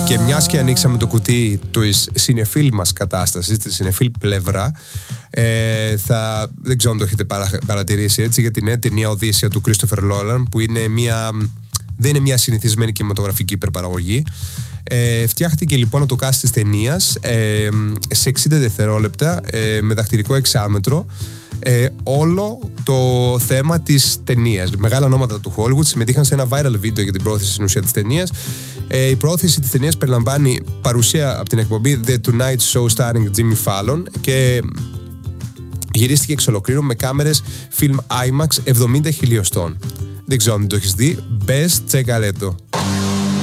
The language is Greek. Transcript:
Και μιας και ανοίξαμε το κουτί της συνεφίλ μας κατάστασης, τη συνεφίλ πλευρά, δεν ξέρω αν το έχετε παρατηρήσει έτσι, για την νέα ταινία Οδύσσεια του Κρίστοφερ Νόλαν, που δεν είναι μια συνηθισμένη κινηματογραφική υπερπαραγωγή. Φτιάχτηκε λοιπόν το cast της ταινίας σε 60 δευτερόλεπτα με δαχτυλικό εξάμετρο. Όλο το θέμα της ταινίας. Μεγάλα ονόματα του Hollywood συμμετείχαν σε ένα viral βίντεο για την πρόθεση στην ουσία της ταινίας. Η πρόθεση της ταινίας περιλαμβάνει παρουσία από την εκπομπή The Tonight Show starring Jimmy Fallon και γυρίστηκε εξ ολοκλήρου με κάμερες film IMAX 70 χιλιοστών. Δεν ξέρω αν το έχεις δει. Μπες, τσεκαρέτο.